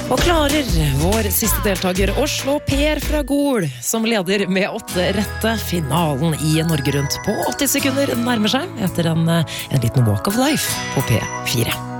Og klarer vår siste deltaker å slå Per fra Gol, som leder med 8 rette. Finalen i Norge Rundt på 80 sekunder nærmer seg etter en liten walk of life på P4.